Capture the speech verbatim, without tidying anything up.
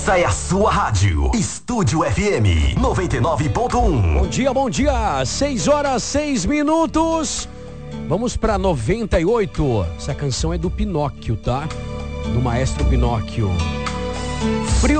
Essa é a sua rádio, Estúdio F M noventa e nove ponto um. Bom dia, bom dia, seis horas, seis minutos. Vamos pra noventa e oito. Essa canção é do Pinóquio, tá? Do maestro Pinóquio. Frio